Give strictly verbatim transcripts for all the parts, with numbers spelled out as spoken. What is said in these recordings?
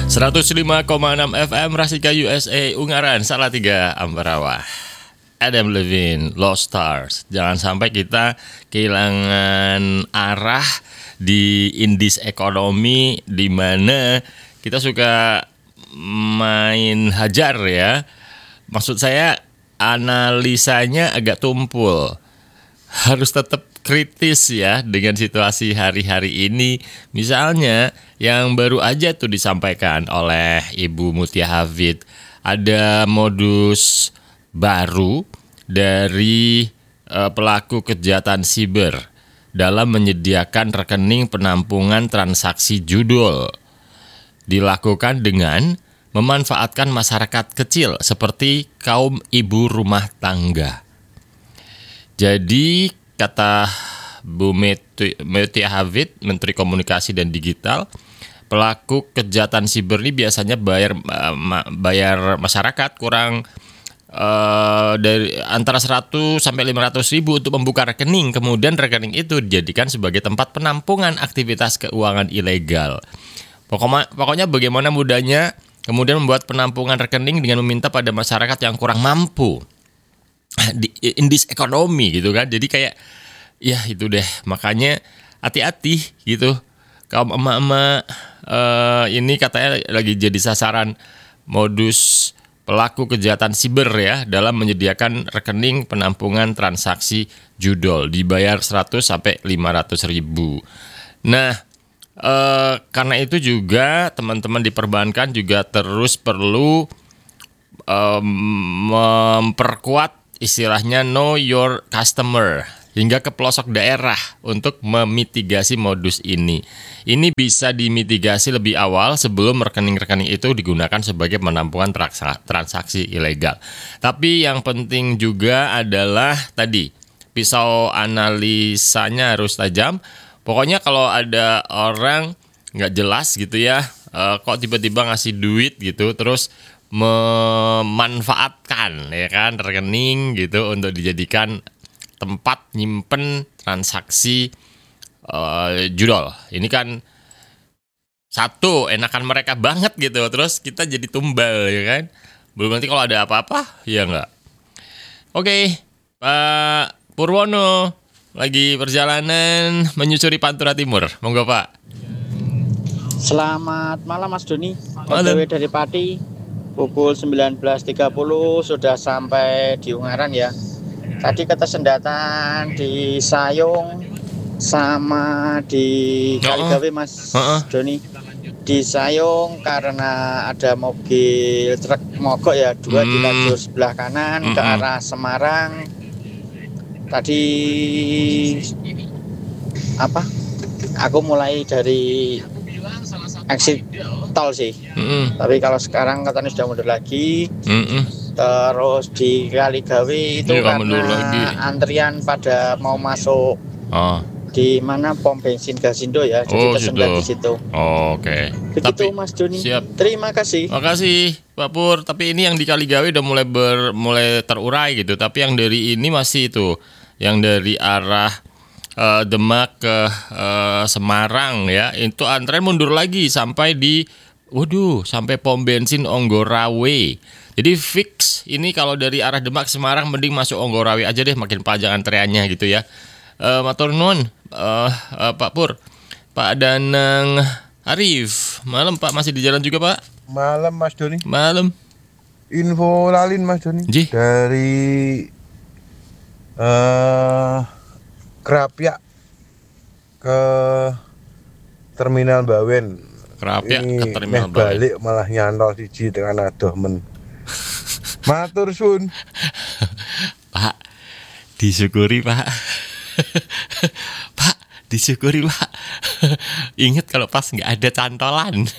seratus lima koma enam F M Rasika U S A Ungaran Salatiga Ambarawa. Adam Levine, Lost Stars. Jangan sampai kita kehilangan arah di indis ekonomi di mana kita suka main hajar ya. Maksud saya analisanya agak tumpul. Harus tetap kritis ya dengan situasi hari-hari ini. Misalnya yang baru aja tuh disampaikan oleh Ibu Mutia Hafid, ada modus baru dari uh, pelaku kejahatan siber dalam menyediakan rekening penampungan transaksi judul. Dilakukan dengan memanfaatkan masyarakat kecil seperti kaum ibu rumah tangga. Jadi kata Bu Mutia Hafid, Menteri Komunikasi dan Digital, pelaku kejahatan siber ini biasanya bayar bayar masyarakat kurang uh, dari antara seratus sampai lima ratus ribu untuk membuka rekening. Kemudian rekening itu dijadikan sebagai tempat penampungan aktivitas keuangan ilegal. Pokoknya, pokoknya bagaimana mudahnya kemudian membuat penampungan rekening dengan meminta pada masyarakat yang kurang mampu di indis ekonomi gitu kan. Jadi kayak ya itu deh, makanya hati-hati gitu. Kaum emak-emak uh, ini katanya lagi jadi sasaran modus pelaku kejahatan siber ya dalam menyediakan rekening penampungan transaksi judul dibayar seratus sampai lima ratus ribu. Nah, uh, karena itu juga teman-teman di perbankan juga terus perlu um, memperkuat istilahnya know your customer hingga ke pelosok daerah untuk memitigasi modus ini. Ini bisa dimitigasi lebih awal sebelum rekening-rekening itu digunakan sebagai penampungan transaksi ilegal. Tapi yang penting juga adalah tadi, pisau analisanya harus tajam. Pokoknya kalau ada orang nggak jelas gitu ya, uh, kok tiba-tiba ngasih duit gitu, terus memanfaatkan ya kan rekening gitu untuk dijadikan tempat nyimpen transaksi uh, judul. Ini kan satu, enakan mereka banget gitu. Terus kita jadi tumbal ya kan. Belum nanti kalau ada apa-apa, ya enggak. Oke, Pak Purwono lagi perjalanan menyusuri Pantura Timur. Monggo Pak. Selamat malam Mas Doni. Malam. Dari Pati pukul sembilan belas tiga puluh sudah sampai di Ungaran ya. Tadi kesendatan di Sayung sama di Kaligawe Mas uh-uh. Doni. Di Sayung karena ada mobil truk mogok ya, dua hmm. di lajur sebelah kanan hmm. ke arah Semarang. Tadi apa? Aku mulai dari exit tol sih. Hmm. Tapi kalau sekarang katanya sudah mundur lagi. Hmm. Terus di Kaligawe itu ya, karena antrian pada mau masuk oh. di mana pom bensin Gasindo ya, jadi oh, tersendat di situ. Oh, Oke. Okay. Begitu Tapi, Mas Doni. Siap. Terima kasih. Terima kasih Pak Pur. Tapi ini yang di Kaligawe udah mulai ber, mulai terurai gitu. Tapi yang dari ini masih itu, yang dari arah uh, Demak ke uh, Semarang ya, itu antrian mundur lagi sampai di, waduh, sampai pom bensin Onggorawe. Jadi fix ini kalau dari arah Demak Semarang mending masuk Onggorawe aja deh, makin panjang antreannya gitu ya. Uh, Matur nuwun uh, uh, Pak Pur. Pak Danang Arif, malam Pak, masih di jalan juga Pak? Malam Mas Doni. Malam. Info lalin Mas Doni. Ji? Dari uh, Krapyak ke Terminal Bawen. Krapyak ini ke Terminal Bawen. Balik malah nyantol siji dengan adoh men. Matur sun. Pak, disyukuri Pak. Pak, disyukuri Pak. Ingat kalau pas nggak ada cantolan.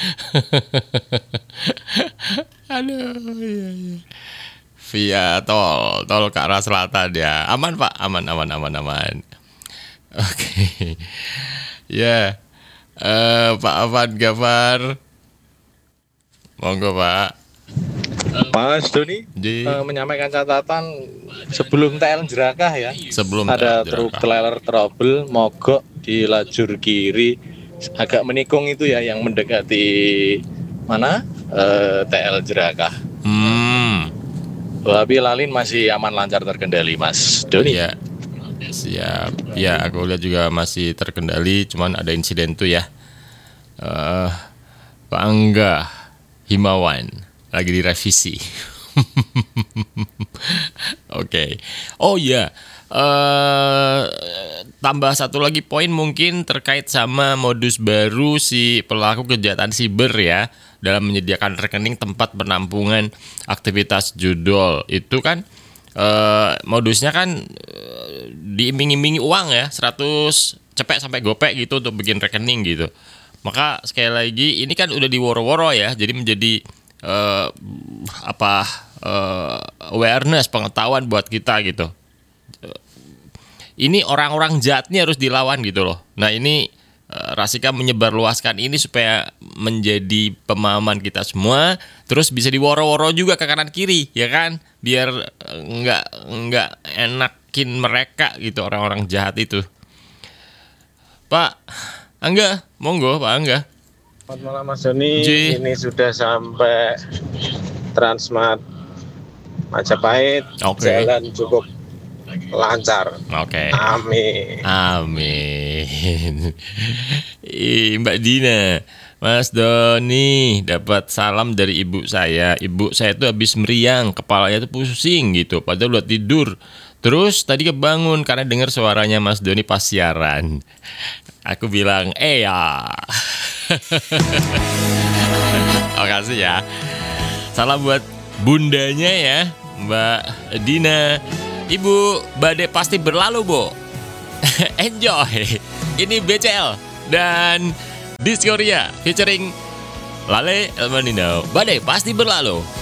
Aduh, iya, iya. Via tol, tol ke arah selatan ya. Aman Pak, aman, aman, aman, aman. Oke, okay. Ya, yeah. uh, Pak Afan Gafar, monggo Pak. Mas Doni uh, menyampaikan catatan sebelum T L Jerakah ya. Sebelum ada truk trailer trouble mogok di lajur kiri agak menikung itu ya, yang mendekati mana? Uh, T L Jerakah. Hmm. Tapi lalin masih aman lancar terkendali, Mas Doni. Ya, siap. Ya, aku lihat juga masih terkendali, cuman ada insiden tuh ya. Uh, Pak Angga Himawan lagi direvisi. Oke. Okay. Oh iya. Uh, tambah satu lagi poin mungkin terkait sama modus baru si pelaku kejahatan siber ya, dalam menyediakan rekening tempat penampungan aktivitas judol. Itu kan uh, modusnya kan uh, diiming-imingi uang ya, seratus cepet sampai gopek gitu untuk bikin rekening gitu. Maka sekali lagi ini kan udah diworo-woro ya, jadi menjadi uh, apa uh, awareness, pengetahuan buat kita gitu. Ini orang-orang jahat ini harus dilawan gitu loh. Nah ini uh, Rasika menyebarluaskan ini supaya menjadi pemahaman kita semua, terus bisa diworo-woro juga ke kanan kiri ya kan, biar nggak nggak enakin mereka gitu orang-orang jahat itu. Pak Angga, monggo Pak Angga. Selamat malam Mas Doni. Ji. Ini sudah sampai Transmart Majapahit. Oke. Jalan cukup lancar. Oke. Amin. Amin. Ih, Mbak Dina, Mas Doni dapat salam dari ibu saya. Ibu saya tuh habis meriang, kepalanya tuh pusing gitu, padahal udah tidur. Terus tadi kebangun karena dengar suaranya Mas Doni pas siaran. Aku bilang, eh ya. Makasih ya. Salam buat bundanya ya, Mbak Dina. Ibu, badai pasti berlalu, Bo. Enjoy. Ini B C L dan Discoria featuring Lale El Manino. Badai pasti berlalu.